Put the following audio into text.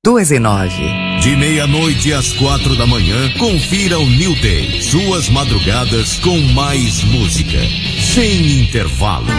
2:09. De meia-noite às 4 da manhã, confira o New Day. Suas madrugadas com mais música. Sem intervalo.